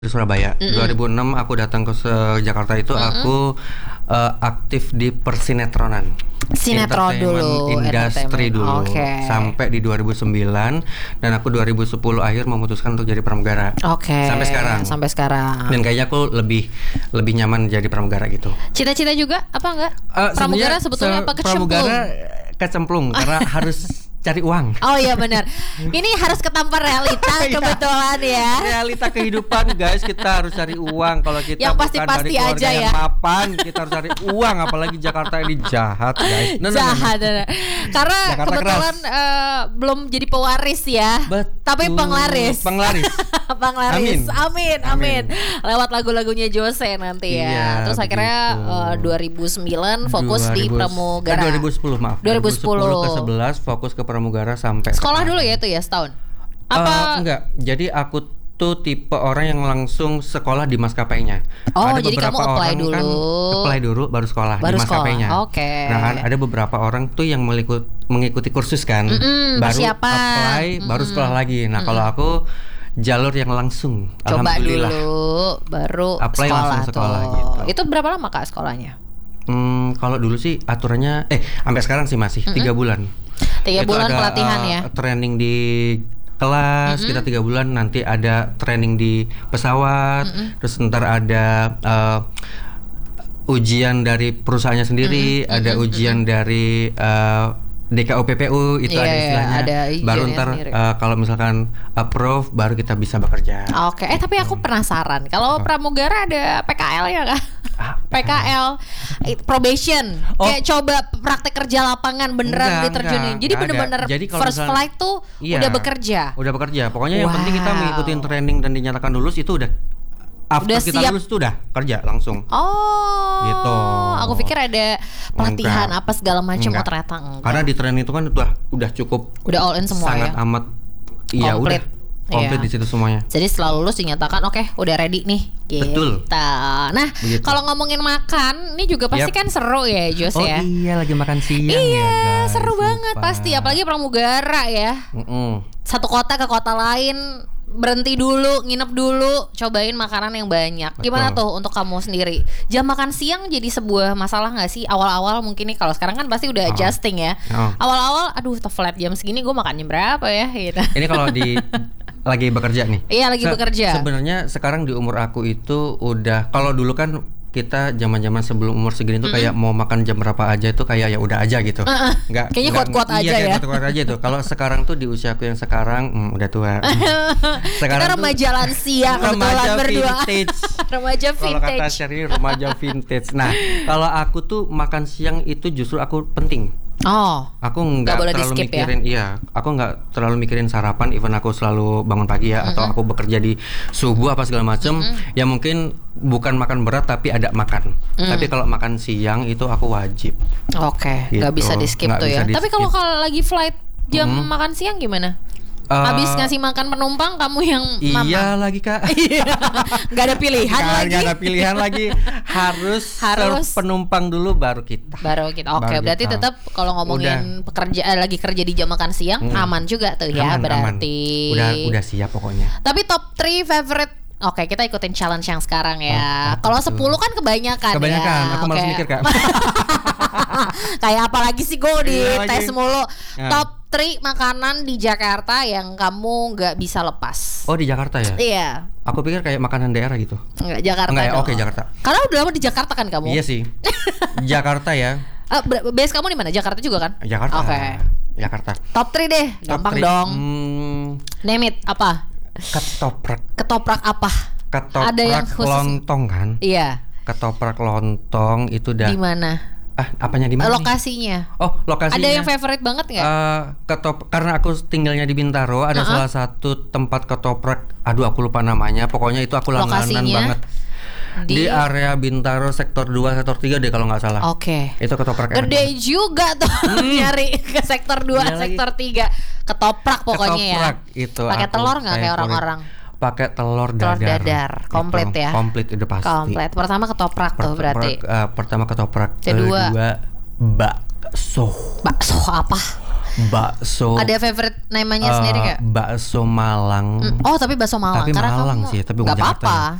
di Surabaya. 2006 aku datang ke Jakarta itu aku aktif di persinetronan. Sinetron dulu, industri dulu. Sampai di 2009 dan aku 2010 akhir memutuskan untuk jadi pramugara. Sampai sekarang. Dan kayaknya aku lebih nyaman jadi pramugara gitu. Cita-cita juga apa enggak? Pramugara sebetulnya apa kecemplung? Pramugara kecemplung karena harus cari uang. Oh iya benar. Ini harus ketampar realita kebetulan ya. Realita kehidupan guys, kita harus cari uang. Kalau kita yang bukan pasti-pasti dari keluarga aja yang ya. mapan, kita harus cari uang. Apalagi Jakarta ini jahat guys. Jahat. Karena Jakarta kebetulan belum jadi pewaris ya. Tapi penglaris. Penglaris. Amin. Lewat lagu-lagunya Jose nanti ya. Iya, terus akhirnya 2009 fokus di pramugara. 2010 maaf. 2010 ke 11 fokus ke pramugara sampai sekolah dulu ya itu ya setahun. Apa enggak. Jadi aku tuh tipe orang yang langsung sekolah di maskapainya. Ada jadi kamu apply dulu. Kan apply dulu baru sekolah di maskapainya. Nah, ada beberapa orang tuh yang mengikuti kursus kan. Baru apply, baru sekolah lagi. Nah, kalau aku jalur yang langsung. Coba dulu baru apply langsung sekolah gitu. Itu berapa lama Kak sekolahnya? Kalau dulu sih aturannya sampai sekarang sih masih 3 bulan. 3 bulan ada, pelatihan ya. Training di kelas kita 3 bulan, nanti ada training di pesawat, terus ntar ada ujian dari perusahaannya sendiri, ada ujian dari DKUPPU itu ada istilahnya. Baru ntar kalau misalkan approve baru kita bisa bekerja. Tapi aku penasaran. Kalau pramugara ada PKL ya Kak? PKL probation. Kayak coba praktek kerja lapangan beneran diterjunin. Jadi bener-bener first flight tuh udah bekerja. Udah bekerja. Pokoknya yang penting kita mengikuti training dan dinyatakan lulus itu udah. After kita lulus tuh udah kerja langsung. Gitu. Aku pikir ada pelatihan apa segala macam, ternyata enggak. Karena di training itu kan udah cukup. Udah all in semua sangat amat. Iya udah. Komplit di situ semuanya. Jadi setelah lulus dinyatakan udah ready nih. Betul. Nah, kalau ngomongin makan, ini juga pasti kan seru ya, Jos ya. Iya, lagi makan siang ya, seru banget pasti, apalagi pramugara ya. Satu kota ke kota lain, berhenti dulu, nginep dulu, cobain makanan yang banyak. Gimana tuh untuk kamu sendiri? Jam makan siang jadi sebuah masalah nggak sih? Awal-awal mungkin nih, kalau sekarang kan pasti udah adjusting ya. Awal-awal, flat jam segini gue makan jam berapa ya? Gitu. Ini kalau lagi bekerja nih. Iya lagi bekerja. Sebenarnya sekarang di umur aku itu udah, kalau dulu kan kita zaman-zaman sebelum umur segini tuh kayak mau makan jam berapa aja itu kayak ya udah aja gitu. Kayaknya kuat-kuat aja ya. Kuat-kuat aja tuh. Kalau sekarang tuh di usiaku yang sekarang udah tua. Sekarang kita remaja lansia kebetulan berdua. Remaja vintage. Kalau kata Sherry remaja vintage. Nah, kalau aku tuh makan siang itu justru aku penting. Aku nggak terlalu mikirin, aku nggak terlalu mikirin sarapan, even aku selalu bangun pagi ya, atau aku bekerja di subuh apa segala macem, ya mungkin bukan makan berat tapi ada makan. Tapi kalau makan siang itu aku wajib. Nggak bisa di skip tuh ya. Tapi kalau lagi flight jam makan siang gimana? Habis ngasih makan penumpang kamu yang iya lagi Kak. Nggak ada pilihan lagi. Nggak ada pilihan lagi. Harus penumpang dulu baru kita. Berarti tetap kalau ngomongin lagi kerja di jam makan siang aman juga tuh ya berarti. Udah siap pokoknya. Tapi top 3 favorite. Kita ikutin challenge yang sekarang ya. Kalau 10 kan kebanyakan ya. Aku malas mikir Kak. Kayak apa lagi sih gue di tes mulu. Top 3 makanan di Jakarta yang kamu nggak bisa lepas. Di Jakarta ya? Iya. Aku pikir kayak makanan daerah gitu. Enggak, Jakarta. Enggak ya? Jakarta. Karena udah lama di Jakarta kan kamu? Iya sih. Jakarta ya. Base kamu di mana? Jakarta juga kan? Jakarta. Jakarta. Top 3 deh. Gampang dong. Name it apa? Ketoprak apa? Ketoprak ada yang khusus lontong kan? Iya. Ketoprak lontong itu di mana? Apanya di mana? Lokasinya. Lokasinya. Ada yang favorite banget nggak? Karena aku tinggalnya di Bintaro, ada salah satu tempat ketoprak. Aku lupa namanya. Pokoknya itu aku langganan banget. Di area Bintaro sektor 2, sektor 3 deh kalau nggak salah. Itu ketoprak gede juga tuh. Nyari ke sektor 2, sektor 3. Ketoprak pokoknya ketoprak, ya. Itu. Pakai telur nggak kayak orang-orang? Pakai telur dadar. Komplit itu, ya. Komplit udah pasti. Komplit. Pertama ketoprak tuh berarti. Pertama ketoprak. Kedua bakso. Bakso apa? Bakso. Ada favorite namanya sendiri gak? Bakso Malang. Oh tapi bakso Malang. Tapi karena Malang kamu sih, tapi gak apa-apa.